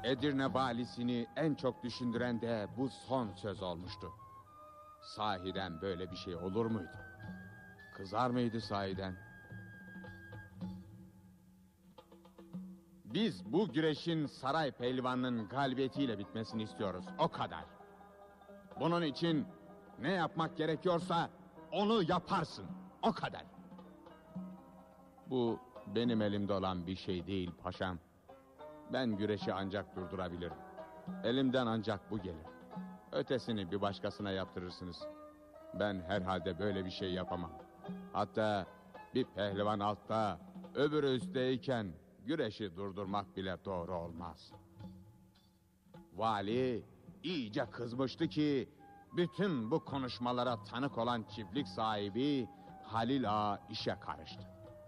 Edirne valisini en çok düşündüren de bu son söz olmuştu. Sahiden böyle bir şey olur muydu? Kızar mıydı sahiden? Biz bu güreşin saray pehlivanının galibiyetiyle bitmesini istiyoruz. O kadar. Bunun için ne yapmak gerekiyorsa onu yaparsın. O kadar. Bu benim elimde olan bir şey değil paşam. Ben güreşi ancak durdurabilirim. Elimden ancak bu gelir. Ötesini bir başkasına yaptırırsınız. Ben herhalde böyle bir şey yapamam. Hatta bir pehlivan altta, öbürü üstteyken güreşi durdurmak bile doğru olmaz. Vali iyice kızmıştı ki bütün bu konuşmalara tanık olan çiftlik sahibi Halil Ağa işe karıştı.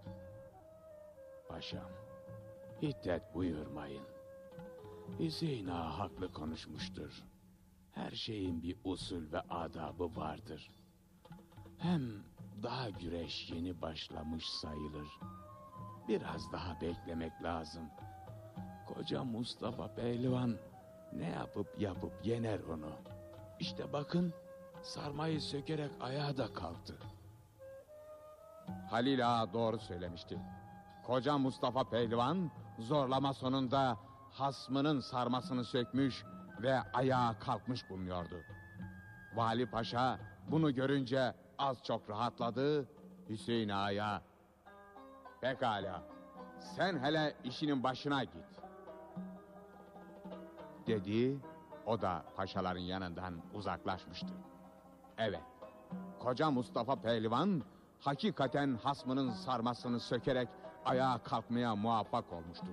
Paşam, hiddet buyurmayın. Hüseyin Ağa haklı konuşmuştur. Her şeyin bir usul ve adabı vardır. Hem daha güreş yeni başlamış sayılır. Biraz daha beklemek lazım. Koca Mustafa Pehlivan ne yapıp yener onu. İşte bakın, sarmayı sökerek ayağa da kalktı. Halil Ağa doğru söylemişti. Koca Mustafa Pehlivan zorlama sonunda hasmının sarmasını sökmüş ve ayağa kalkmış bulunuyordu. Vali Paşa bunu görünce az çok rahatladı. Hüseyin Ağa'ya, "Pekala, sen hele işinin başına git," dedi. O da paşaların yanından uzaklaşmıştı. Evet, koca Mustafa Pehlivan hakikaten hasmının sarmasını sökerek ayağa kalkmaya muvaffak olmuştu.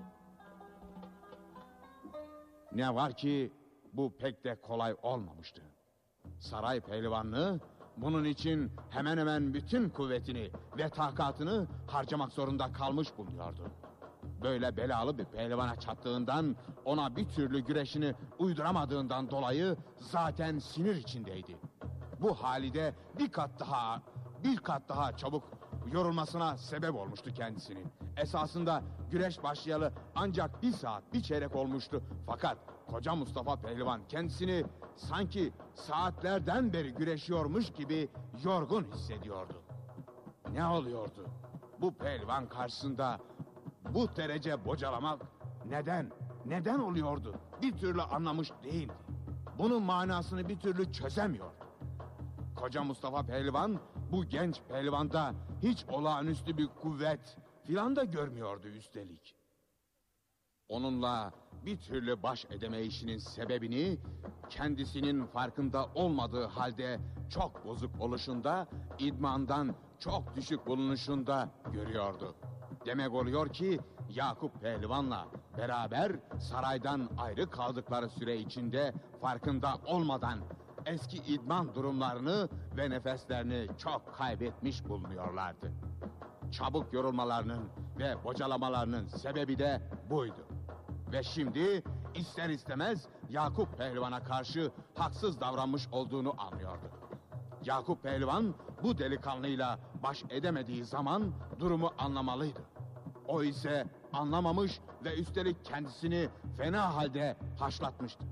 Ne var ki bu pek de kolay olmamıştı. Saray pehlivanlığı bunun için hemen hemen bütün kuvvetini ve takatını harcamak zorunda kalmış bulunuyordu. Böyle belalı bir pehlivana çattığından, ona bir türlü güreşini uyduramadığından dolayı zaten sinir içindeydi. Bu halde bir kat daha çabuk yorulmasına sebep olmuştu kendisini. Esasında güreş başlayalı ancak 1 saat, 1 çeyrek olmuştu. Fakat koca Mustafa Pehlivan kendisini sanki saatlerden beri güreşiyormuş gibi yorgun hissediyordu. Ne oluyordu? Bu pehlivan karşısında bu derece bocalamak neden oluyordu? Bir türlü anlamış değildi. Bunun manasını bir türlü çözemiyordu. Koca Mustafa Pehlivan bu genç pehlivanda hiç olağanüstü bir kuvvet filan da görmüyordu üstelik. Onunla bir türlü baş edemeyişinin sebebini kendisinin farkında olmadığı halde çok bozuk oluşunda, idmandan çok düşük bulunuşunda görüyordu. Demek oluyor ki Yakup Pehlivan'la beraber saraydan ayrı kaldıkları süre içinde farkında olmadan eski idman durumlarını ve nefeslerini çok kaybetmiş bulunuyorlardı. Çabuk yorulmalarının ve bocalamalarının sebebi de buydu. Ve şimdi ister istemez Yakup Pehlivan'a karşı haksız davranmış olduğunu anlıyordu. Yakup Pehlivan bu delikanlıyla baş edemediği zaman durumu anlamalıydı. O ise anlamamış ve üstelik kendisini fena halde haşlatmıştı.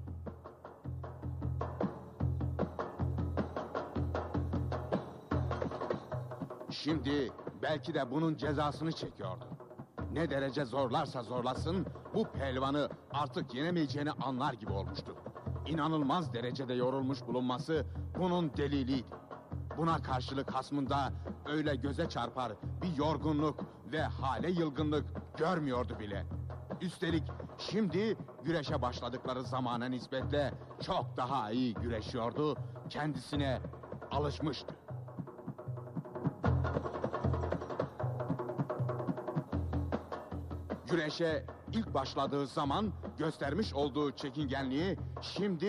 Şimdi belki de bunun cezasını çekiyordu. Ne derece zorlarsa zorlasın bu pehlivanı artık yenemeyeceğini anlar gibi olmuştu. İnanılmaz derecede yorulmuş bulunması bunun deliliydi. Buna karşılık hasmında öyle göze çarpar bir yorgunluk ve hale yılgınlık görmüyordu bile. Üstelik şimdi güreşe başladıkları zamana nispetle çok daha iyi güreşiyordu, kendisine alışmıştı. Güreşe ilk başladığı zaman göstermiş olduğu çekingenliği şimdi